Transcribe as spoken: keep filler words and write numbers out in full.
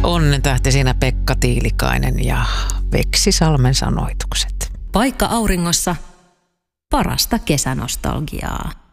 Onnentähti siinä Pekka Tiilikainen ja Veksisalmen sanoitukset. Paikka auringossa, parasta kesänostalgiaa.